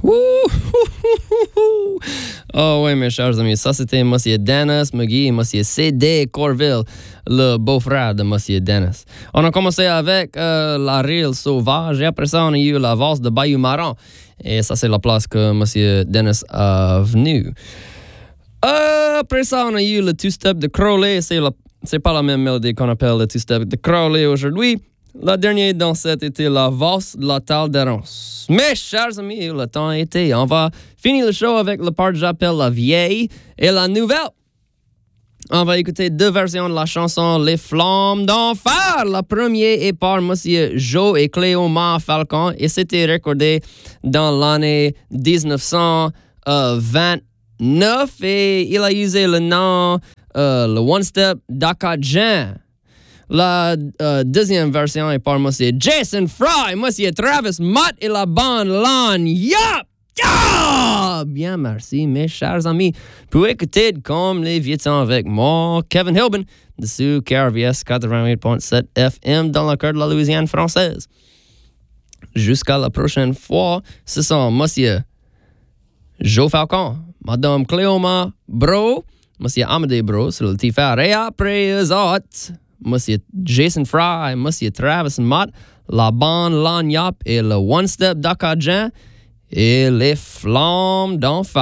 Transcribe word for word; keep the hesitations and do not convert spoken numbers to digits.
Oh oui, mes chers amis, ça c'était Monsieur Dennis McGee et Monsieur C D Corville, le beau-frère de Monsieur Dennis. On a commencé avec euh, la Rille Sauvage et après ça, on a eu la valse de Bayou Marron. Et ça, c'est la place que Monsieur Dennis a venu. Euh, après ça, on a eu le two-step de Crowley. C'est, la, c'est pas la même mélodie qu'on appelle le two-step de Crowley aujourd'hui. La dernière dansette était la valse de la table d'Arance. Mes chers amis, le temps a été. On va finir le show avec le part que j'appelle la vieille et la nouvelle. On va écouter deux versions de la chanson Les Flammes d'Enfer. La première est par Monsieur Joe et Cléoma Falcon et c'était recordé dans l'année dix-neuf cent vingt-neuf et il a usé le nom, euh, le One Step d'Acadien. La euh, deuxième version est par Monsieur Jason Fry, Monsieur Travis Mott et la bande Lon Yup! Yeah! Bien, merci, mes chers amis. Pour écouter comme les vieux temps avec moi, Kevin Hilbin, dessus K R V S quatre-vingt-huit point sept F M dans le cœur de la Louisiane française. Jusqu'à la prochaine fois, ce sont Monsieur Joe Falcon, Madame Cléoma Bro, Monsieur Amadé Bro, sur le petit frère. Et après eux autres, Monsieur Jason Fry, Monsieur Travis Mott, la bande Lagniappe et le One Step d'Acadien et les Flammes d'Enfer.